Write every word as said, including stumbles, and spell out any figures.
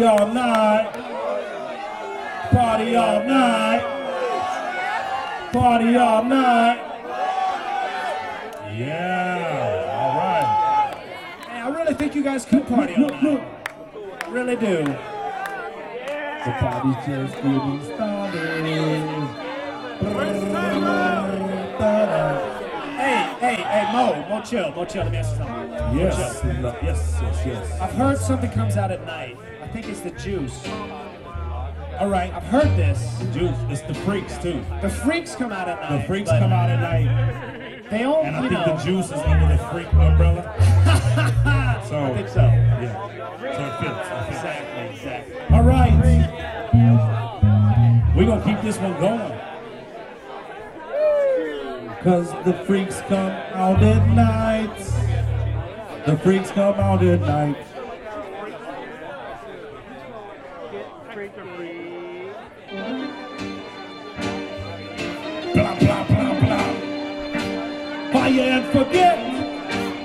all night. Party all night. Party all night. Yeah, all right. Hey, I really think you guys could party all night. I really do. The party's just getting started. Hey, hey, hey, Mo, Mo chill, Mo chill, let me ask you something. Mo Yes, chill. yes, yes, yes. I've heard something comes out at night. I think it's the juice. All right, I've heard this. Juice, it's the freaks too. The freaks come out at night. The freaks but come out at night, They all, and I you think know. the juice is under the freak umbrella. So, I think so. yeah, so it fits. It fits. Exactly, exactly. All right, we're gonna keep this one going. Cause the freaks come out at night. The freaks come out at night. Blah, blah, blah, blah. Fire and forget.